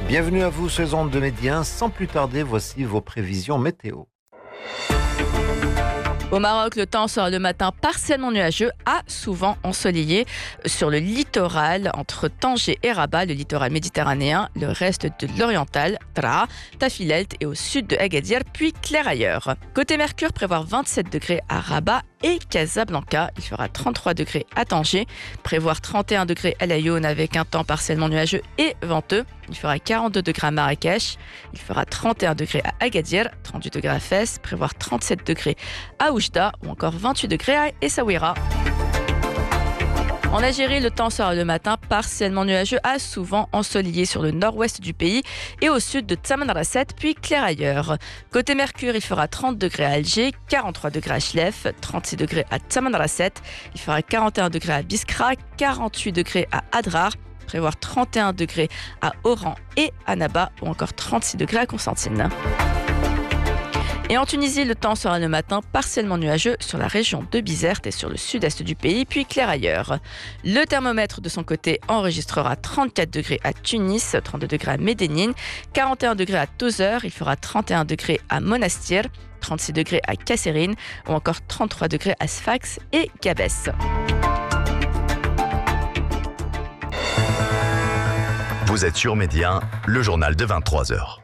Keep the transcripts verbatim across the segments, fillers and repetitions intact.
Bienvenue à vous sur les ondes de Médien. Sans plus tarder, voici vos prévisions météo. Au Maroc, le temps sera le matin partiellement nuageux à souvent ensoleillé. Sur le littoral, entre Tanger et Rabat, le littoral méditerranéen, le reste de l'oriental, Tra, Tafilelt et au sud de Agadir, puis clair ailleurs. Côté Mercure, prévoir vingt-sept degrés à Rabat et Casablanca. Il fera trente-trois degrés à Tanger, prévoir trente et un degrés à Laayoune avec un temps partiellement nuageux et venteux. Il fera quarante-deux degrés à Marrakech, il fera trente et un degrés à Agadir, trente-huit degrés à Fès, prévoir trente-sept degrés à Oujda ou encore vingt-huit degrés à Essaouira. En Algérie, le temps sera le matin partiellement nuageux à souvent ensoleillé sur le nord-ouest du pays et au sud de Tamanrasset, puis clair ailleurs. Côté Mercure, il fera trente degrés à Alger, quarante-trois degrés à Chlef, trente-six degrés à Tamanrasset, il fera quarante et un degrés à Biskra, quarante-huit degrés à Adrar, prévoir trente et un degrés à Oran et à Naba ou encore trente-six degrés à Constantine. Et en Tunisie, le temps sera le matin partiellement nuageux sur la région de Bizerte et sur le sud-est du pays, puis clair ailleurs. Le thermomètre de son côté enregistrera trente-quatre degrés à Tunis, trente-deux degrés à Médénine, quarante et un degrés à Tozeur, il fera trente et un degrés à Monastir, trente-six degrés à Kasserine ou encore trente-trois degrés à Sfax et Gabès. Vous êtes sur Médien, le journal de vingt-trois heures.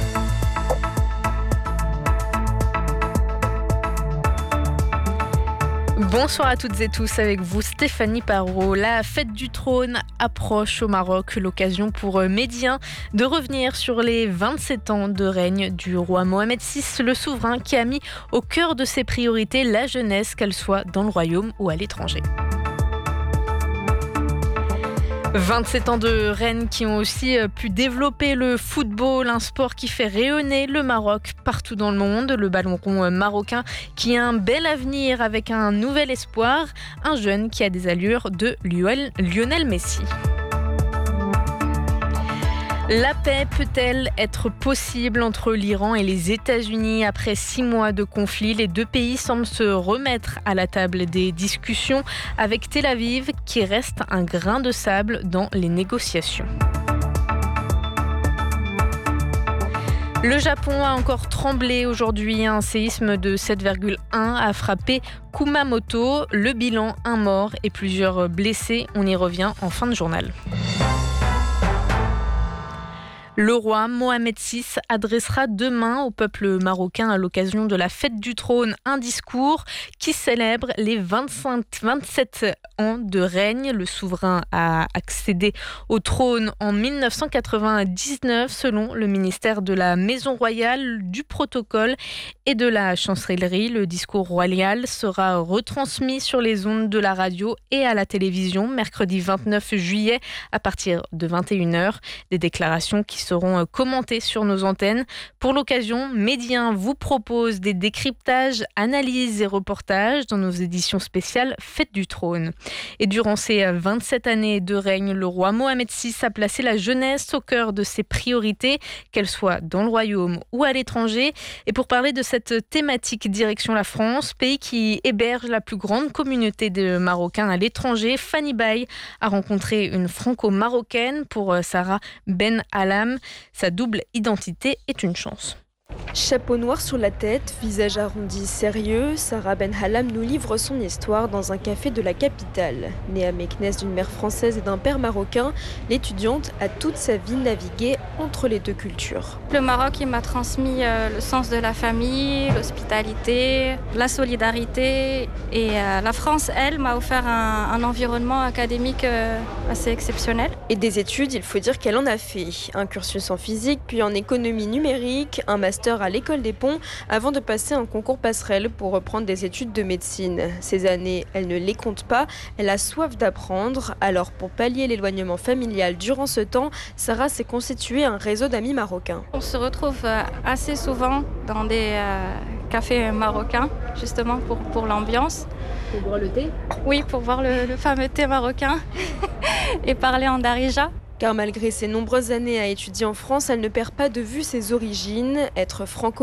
Bonsoir à toutes et tous, avec vous Stéphanie Parot. La fête du trône approche au Maroc, l'occasion pour Médien de revenir sur les vingt-sept ans de règne du roi Mohamed six, le souverain qui a mis au cœur de ses priorités la jeunesse, qu'elle soit dans le royaume ou à l'étranger. vingt-sept ans de règne qui ont aussi pu développer le football, un sport qui fait rayonner le Maroc partout dans le monde. Le ballon rond marocain qui a un bel avenir avec un nouvel espoir, un jeune qui a des allures de Lionel Messi. La paix peut-elle être possible entre l'Iran et les États-Unis? Après six mois de conflit, les deux pays semblent se remettre à la table des discussions avec Tel Aviv qui reste un grain de sable dans les négociations. Le Japon a encore tremblé aujourd'hui. Un séisme de sept virgule un a frappé Kumamoto. Le bilan, un mort et plusieurs blessés. On y revient en fin de journal. Le roi Mohamed six adressera demain au peuple marocain à l'occasion de la fête du trône un discours qui célèbre les vingt-cinq, vingt-sept ans de règne. Le souverain a accédé au trône en dix-neuf cent quatre-vingt-dix-neuf selon le ministère de la Maison royale, du protocole et de la chancellerie. Le discours royal sera retransmis sur les ondes de la radio et à la télévision mercredi vingt-neuf juillet à partir de vingt et une heures. Des déclarations qui seront commentées sur nos antennes. Pour l'occasion, Médien vous propose des décryptages, analyses et reportages dans nos éditions spéciales Fête du Trône. Et durant ces vingt-sept années de règne, le roi Mohamed six a placé la jeunesse au cœur de ses priorités, qu'elle soit dans le royaume ou à l'étranger. Et pour parler de cette thématique, direction la France, pays qui héberge la plus grande communauté de Marocains à l'étranger, Fanny Baye a rencontré une franco-marocaine. Pour Sarah Ben Alam, sa double identité est une chance. Chapeau noir sur la tête, visage arrondi sérieux, Sarah Ben Halam nous livre son histoire dans un café de la capitale. Née à Meknès d'une mère française et d'un père marocain, l'étudiante a toute sa vie navigué entre les deux cultures. Le Maroc, il m'a transmis euh, le sens de la famille, l'hospitalité, la solidarité. Et euh, la France, elle, m'a offert un, un environnement académique euh, assez exceptionnel. Et des études, il faut dire qu'elle en a fait. Un cursus en physique, puis en économie numérique, un master à l'école des Ponts avant de passer un concours passerelle pour reprendre des études de médecine. Ces années, elle ne les compte pas, elle a soif d'apprendre. Alors pour pallier l'éloignement familial durant ce temps, Sarah s'est constituée un réseau d'amis marocains. On se retrouve assez souvent dans des euh, cafés marocains, justement pour, pour l'ambiance. Pour boire le thé ? Oui, pour boire le, le fameux thé marocain et parler en darija. Car malgré ses nombreuses années à étudier en France, elle ne perd pas de vue ses origines. Être franco